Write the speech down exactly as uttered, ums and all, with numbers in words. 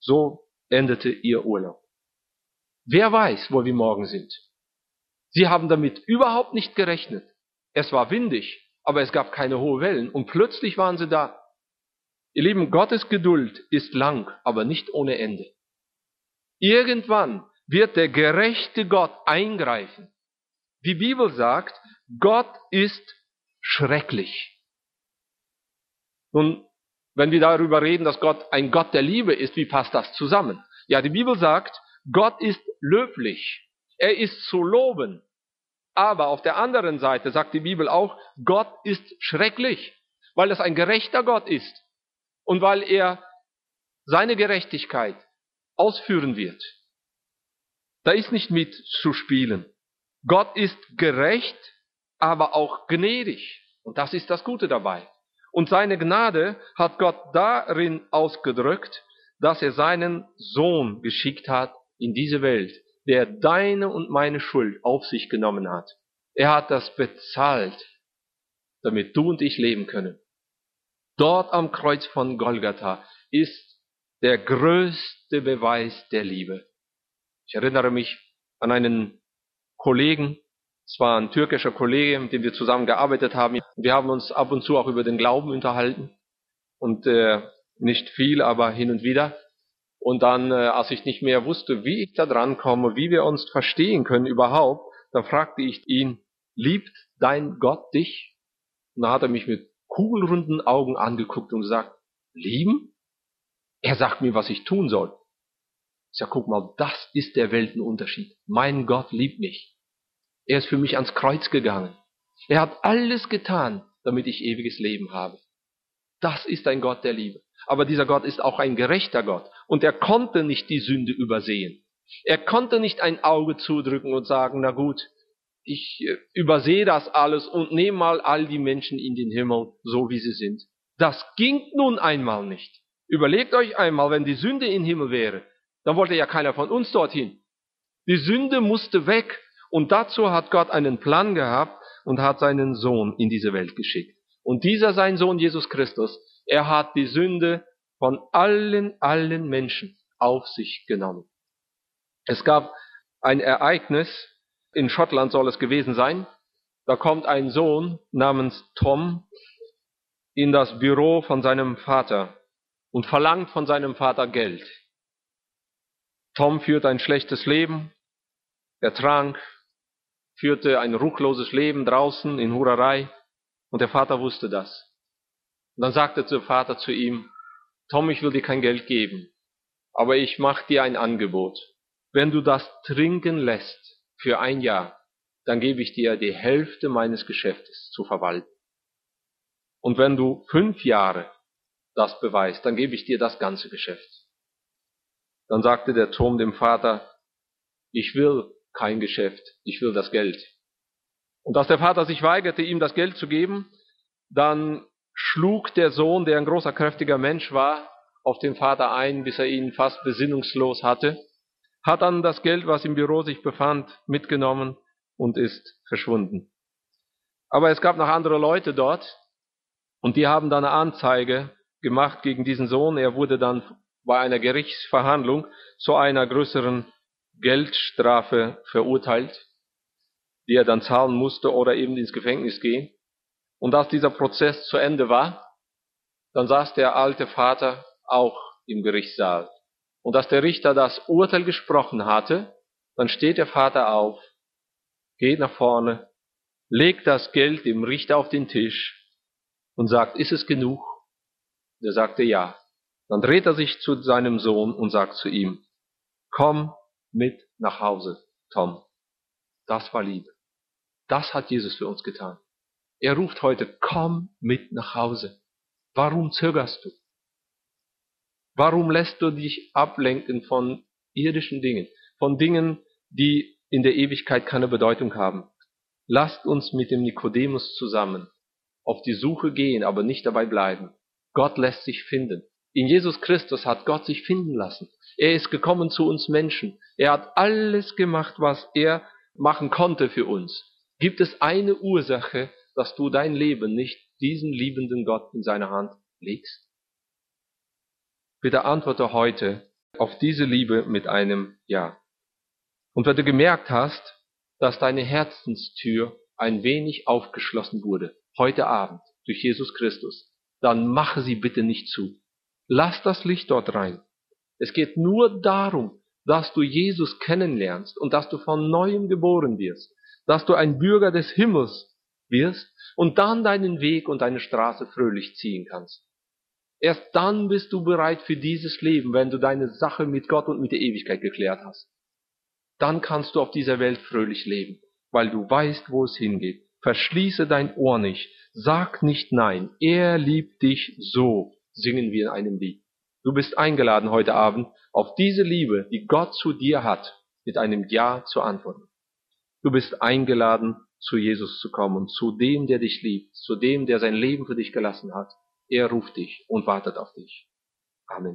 So endete ihr Urlaub. Wer weiß, wo wir morgen sind? Sie haben damit überhaupt nicht gerechnet. Es war windig, aber es gab keine hohen Wellen und plötzlich waren sie da. Ihr Lieben, Gottes Geduld ist lang, aber nicht ohne Ende. Irgendwann wird der gerechte Gott eingreifen. Die Bibel sagt, Gott ist schrecklich. Nun, wenn wir darüber reden, dass Gott ein Gott der Liebe ist, wie passt das zusammen? Ja, die Bibel sagt, Gott ist löblich. Er ist zu loben. Aber auf der anderen Seite sagt die Bibel auch, Gott ist schrecklich, weil es ein gerechter Gott ist und weil er seine Gerechtigkeit ausführen wird. Da ist nicht mit zu spielen. Gott ist gerecht, aber auch gnädig. Und das ist das Gute dabei. Und seine Gnade hat Gott darin ausgedrückt, dass er seinen Sohn geschickt hat in diese Welt, der deine und meine Schuld auf sich genommen hat. Er hat das bezahlt, damit du und ich leben können. Dort am Kreuz von Golgatha ist der größte Beweis der Liebe. Ich erinnere mich an einen Kollegen, es war ein türkischer Kollege, mit dem wir zusammen gearbeitet haben. Wir haben uns ab und zu auch über den Glauben unterhalten und äh, nicht viel, aber hin und wieder. Und dann, äh, als ich nicht mehr wusste, wie ich da dran komme, wie wir uns verstehen können überhaupt, da fragte ich ihn, liebt dein Gott dich? Und da hat er mich mit kugelrunden Augen angeguckt und gesagt, lieben? Er sagt mir, was ich tun soll. Ich sag, guck mal, das ist der Weltenunterschied. Mein Gott liebt mich. Er ist für mich ans Kreuz gegangen. Er hat alles getan, damit ich ewiges Leben habe. Das ist ein Gott der Liebe. Aber dieser Gott ist auch ein gerechter Gott. Und er konnte nicht die Sünde übersehen. Er konnte nicht ein Auge zudrücken und sagen, na gut, ich übersehe das alles und nehme mal all die Menschen in den Himmel, so wie sie sind. Das ging nun einmal nicht. Überlegt euch einmal, wenn die Sünde im Himmel wäre, dann wollte ja keiner von uns dorthin. Die Sünde musste weg. Und dazu hat Gott einen Plan gehabt und hat seinen Sohn in diese Welt geschickt. Und dieser, sein Sohn Jesus Christus, er hat die Sünde von allen, allen Menschen auf sich genommen. Es gab ein Ereignis, in Schottland soll es gewesen sein, da kommt ein Sohn namens Tom in das Büro von seinem Vater und verlangt von seinem Vater Geld. Tom führt ein schlechtes Leben, er trank, führte ein ruchloses Leben draußen in Hurerei und der Vater wusste das. Und dann sagte der Vater zu ihm, Tom, ich will dir kein Geld geben, aber ich mache dir ein Angebot. Wenn du das trinken lässt für ein Jahr, dann gebe ich dir die Hälfte meines Geschäftes zu verwalten. Und wenn du fünf Jahre das beweist, dann gebe ich dir das ganze Geschäft. Dann sagte der Tom dem Vater, ich will kein Geschäft, ich will das Geld. Und als der Vater sich weigerte, ihm das Geld zu geben, dann schlug der Sohn, der ein großer, kräftiger Mensch war, auf den Vater ein, bis er ihn fast besinnungslos hatte, hat dann das Geld, was im Büro sich befand, mitgenommen und ist verschwunden. Aber es gab noch andere Leute dort und die haben dann eine Anzeige gemacht gegen diesen Sohn. Er wurde dann bei einer Gerichtsverhandlung zu einer größeren Geldstrafe verurteilt, die er dann zahlen musste oder eben ins Gefängnis gehen. Und als dieser Prozess zu Ende war, dann saß der alte Vater auch im Gerichtssaal. Und als der Richter das Urteil gesprochen hatte, dann steht der Vater auf, geht nach vorne, legt das Geld dem Richter auf den Tisch und sagt, ist es genug? Der sagte ja. Dann dreht er sich zu seinem Sohn und sagt zu ihm, komm mit nach Hause, Tom. Das war Liebe. Das hat Jesus für uns getan. Er ruft heute, komm mit nach Hause. Warum zögerst du? Warum lässt du dich ablenken von irdischen Dingen, von Dingen, die in der Ewigkeit keine Bedeutung haben? Lasst uns mit dem Nikodemus zusammen auf die Suche gehen, aber nicht dabei bleiben. Gott lässt sich finden. In Jesus Christus hat Gott sich finden lassen. Er ist gekommen zu uns Menschen. Er hat alles gemacht, was er machen konnte für uns. Gibt es eine Ursache, dass du dein Leben nicht diesen liebenden Gott in seine Hand legst? Bitte antworte heute auf diese Liebe mit einem Ja. Und wenn du gemerkt hast, dass deine Herzenstür ein wenig aufgeschlossen wurde, heute Abend, durch Jesus Christus, dann mache sie bitte nicht zu. Lass das Licht dort rein. Es geht nur darum, dass du Jesus kennenlernst und dass du von Neuem geboren wirst, dass du ein Bürger des Himmels wirst und dann deinen Weg und deine Straße fröhlich ziehen kannst. Erst dann bist du bereit für dieses Leben, wenn du deine Sache mit Gott und mit der Ewigkeit geklärt hast. Dann kannst du auf dieser Welt fröhlich leben, weil du weißt, wo es hingeht. Verschließe dein Ohr nicht, sag nicht nein. Er liebt dich so, singen wir in einem Lied. Du bist eingeladen heute Abend, auf diese Liebe, die Gott zu dir hat, mit einem Ja zu antworten. Du bist eingeladen, zu Jesus zu kommen, zu dem, der dich liebt, zu dem, der sein Leben für dich gelassen hat. Er ruft dich und wartet auf dich. Amen.